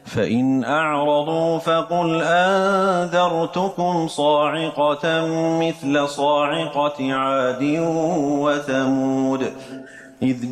فإن أعرضوا فقل أنذرتكم صاعقة مثل صاعقة عاد وثمود إذ